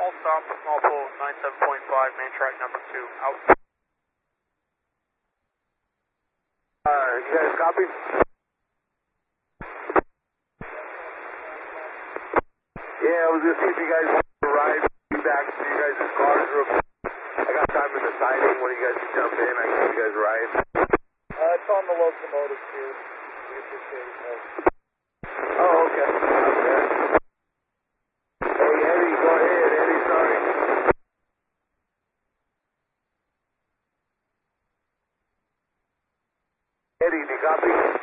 All stop, small pool, 97.5, main track number 2, out. You guys copy? Yeah, I was going to see if you guys want to ride back to you guys' cars real quick. I got time in the siding when you guys can jump in. I can see you guys ride. It's on the locomotive too. We appreciate it. Oh, okay. Hey, Eddie, go ahead. Eddie, sorry. Eddie, do you copy?